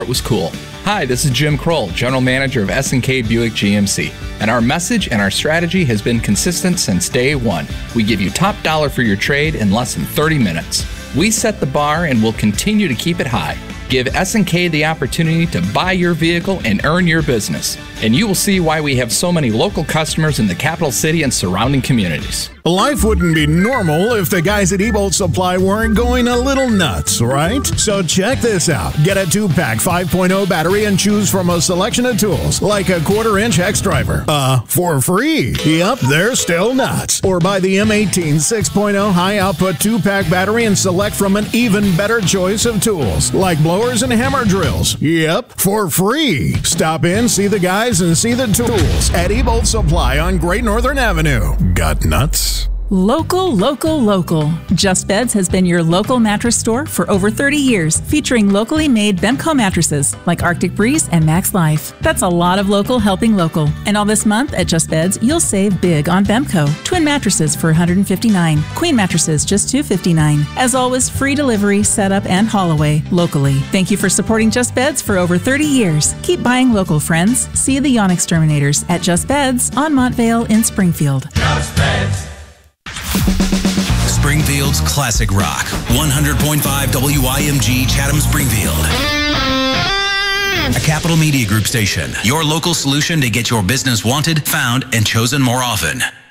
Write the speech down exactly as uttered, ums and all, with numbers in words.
It was cool. Hi, this is Jim Kroll, General Manager of S and K Buick G M C, and our message and our strategy has been consistent since day one. We give you top dollar for your trade in less than thirty minutes. We set the bar and will continue to keep it high. Give S and K the opportunity to buy your vehicle and earn your business. And you will see why we have so many local customers in the capital city and surrounding communities. Life wouldn't be normal if the guys at Ebolt Supply weren't going a little nuts, right? So check this out. Get a two-pack five point oh battery and choose from a selection of tools, like a quarter-inch hex driver, uh, for free. Yep, they're still nuts. Or buy the M eighteen six point oh high-output two-pack battery and select from an even better choice of tools, like blowers and hammer drills. Yep, for free. Stop in, see the guys, and see the tools at Ebolt Supply on Great Northern Avenue. Got nuts? Local, local, local. Just Beds has been your local mattress store for over thirty years, featuring locally made Bemco mattresses like Arctic Breeze and Max Life. That's a lot of local helping local. And all this month at Just Beds, you'll save big on Bemco. Twin mattresses for one hundred fifty-nine dollars. Queen mattresses just two hundred fifty-nine dollars. As always, free delivery, setup, and haul away locally. Thank you for supporting Just Beds for over thirty years. Keep buying local, friends. See the Yawn Exterminators at Just Beds on Montvale in Springfield. Just Beds. Springfield's classic rock, one hundred point five W I M G Chatham Springfield. A Capital Media Group station, your local solution to get your business wanted, found, and chosen more often.